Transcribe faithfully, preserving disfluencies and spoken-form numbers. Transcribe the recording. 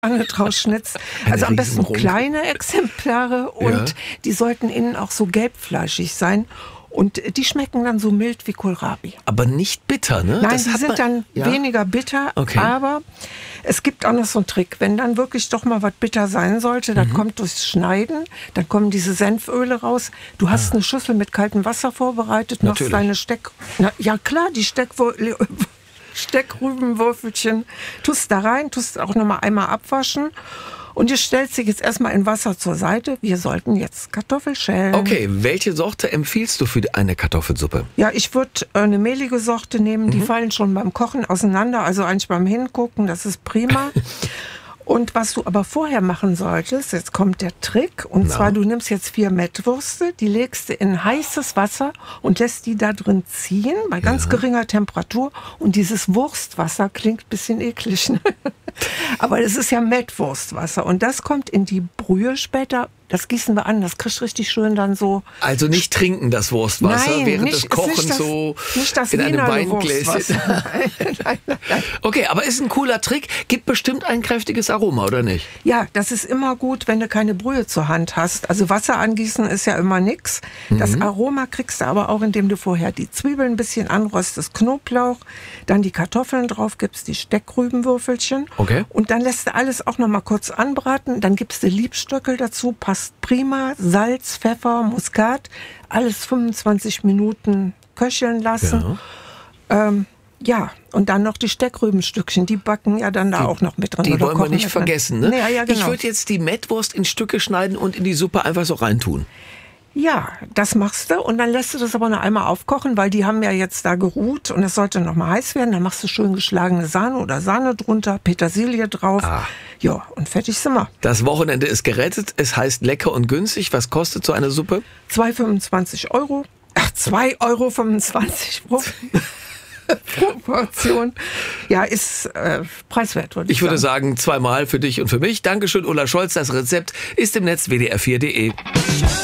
Sahne draus schnitzt. Also am besten kleine Exemplare und ja. die sollten innen auch so gelbfleischig sein. Und die schmecken dann so mild wie Kohlrabi. Aber nicht bitter, ne? Nein, das die sind man, dann ja? weniger bitter. Okay. Aber es gibt auch noch so einen Trick. Wenn dann wirklich doch mal was bitter sein sollte, dann mhm. kommt durchs Schneiden, dann kommen diese Senföle raus. Du hast ah. eine Schüssel mit kaltem Wasser vorbereitet, machst deine Steck... Na, ja klar, die Steckwürfel... Steckrübenwürfelchen, tust da rein, tust auch noch mal einmal abwaschen und ihr stellt sie jetzt erstmal in Wasser zur Seite. Wir sollten jetzt Kartoffel schälen. Okay, welche Sorte empfiehlst du für eine Kartoffelsuppe? Ja, ich würde eine mehlige Sorte nehmen, die mhm. fallen schon beim Kochen auseinander, also eigentlich beim Hingucken, das ist prima. Und was du aber vorher machen solltest, jetzt kommt der Trick, und no. zwar du nimmst jetzt vier Mettwürste, die legst du in heißes Wasser und lässt die da drin ziehen, bei ganz ja. geringer Temperatur, und dieses Wurstwasser klingt ein bisschen eklig, ne? Aber das ist ja Mettwurstwasser und das kommt in die Brühe später. Das gießen wir an, das kriegst richtig schön dann so... Also nicht trinken, das Wurstwasser, nein, während nicht, des Kochens nicht das, so nicht das in einem Wiener Weingläschen. Nein, nein, nein, nein. Okay, aber ist ein cooler Trick, gibt bestimmt ein kräftiges Aroma, oder nicht? Ja, das ist immer gut, wenn du keine Brühe zur Hand hast. Also Wasser angießen ist ja immer nix. Das mhm. Aroma kriegst du aber auch, indem du vorher die Zwiebeln ein bisschen anröstest, Knoblauch, dann die Kartoffeln drauf gibst, die Steckrübenwürfelchen. Okay. Und dann lässt du alles auch noch mal kurz anbraten. Dann gibst du Liebstöckel dazu, passt prima. Salz, Pfeffer, Muskat, alles fünfundzwanzig Minuten köcheln lassen. Ja, ähm, ja. Und dann noch die Steckrübenstückchen, die backen ja dann da die, auch noch mit drin. Die oder wollen wir nicht vergessen, ne? Nee, ja, ja, genau. Ich würde jetzt die Mettwurst in Stücke schneiden und in die Suppe einfach so reintun. Ja, das machst du und dann lässt du das aber noch einmal aufkochen, weil die haben ja jetzt da geruht und es sollte noch mal heiß werden. Dann machst du schön geschlagene Sahne oder Sahne drunter, Petersilie drauf. Ah. Ja, und fertig sind wir. Das Wochenende ist gerettet. Es heißt lecker und günstig. Was kostet so eine Suppe? zwei Euro fünfundzwanzig Euro. Ach, zwei Euro fünfundzwanzig pro, pro Portion. Ja, ist äh, preiswert, würde ich, ich würde sagen. sagen, zweimal für dich und für mich. Dankeschön, Ulla Scholz. Das Rezept ist im Netz w d r vier punkt d e.